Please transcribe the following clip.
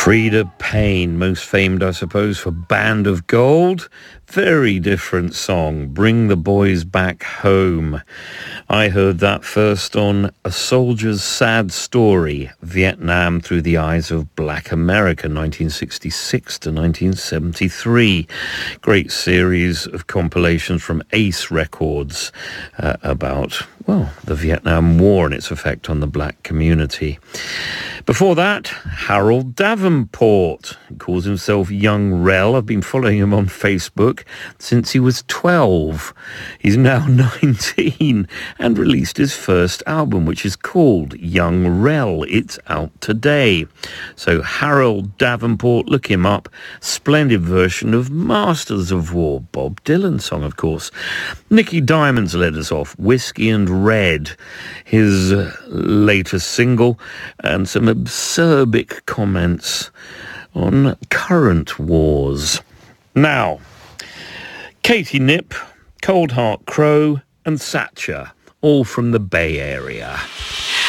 Freda Payne, most famed, I suppose, for Band of Gold. Very different song, Bring the Boys Back Home. I heard that first on A Soldier's Sad Story, Vietnam Through the Eyes of Black America, 1966 to 1973. Great series of compilations from Ace Records about, well, the Vietnam War and its effect on the black community. Before that, Harold Davenport. He calls himself Young Rel. I've been following him on Facebook since he was 12. He's now 19 and released his first album, which is called Young Rel. It's out today. So Harold Davenport, look him up. Splendid version of Masters of War, Bob Dylan song, of course. Nicky Diamonds led us off, Whiskey and Red, his latest single, and some acerbic comments on current wars. Now, Katie Knipp, Cold Heart Crow and Satcher, all from the Bay Area.